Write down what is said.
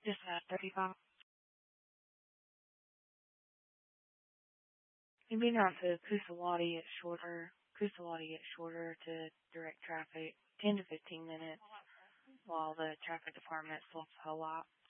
Just 35. Maybe not to Kusalati, it's shorter. Kusalati, it's shorter to direct traffic, 10 to 15 minutes, while the traffic department slows a whole lot.